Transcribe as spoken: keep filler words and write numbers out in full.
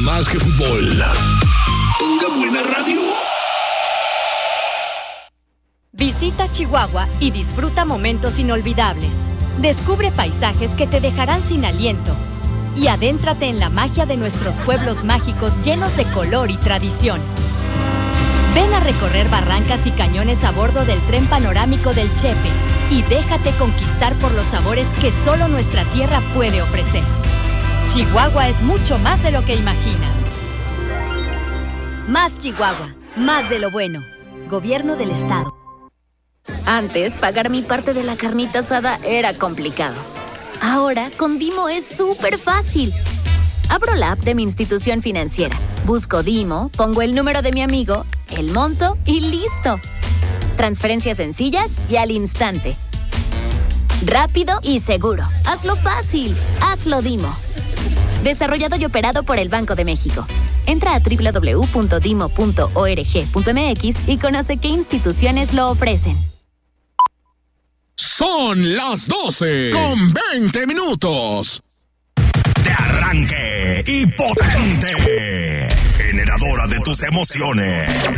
más que fútbol. Pura buena radio. Visita Chihuahua y disfruta momentos inolvidables. Descubre paisajes que te dejarán sin aliento. Y adéntrate en la magia de nuestros pueblos mágicos llenos de color y tradición. Ven a recorrer barrancas y cañones a bordo del tren panorámico del Chepe y déjate conquistar por los sabores que solo nuestra tierra puede ofrecer. Chihuahua es mucho más de lo que imaginas. Más Chihuahua, más de lo bueno. Gobierno del Estado. Antes, pagar mi parte de la carnita asada era complicado. Ahora, con Dimo es súper fácil. Abro la app de mi institución financiera, busco Dimo, pongo el número de mi amigo, el monto y ¡listo! Transferencias sencillas y al instante. Rápido y seguro. Hazlo fácil. Hazlo Dimo. Desarrollado y operado por el Banco de México. Entra a doble u doble u doble u punto dimo punto org punto m x y conoce qué instituciones lo ofrecen. Son las doce con veinte minutos. De arranque y potente. Generadora de tus emociones.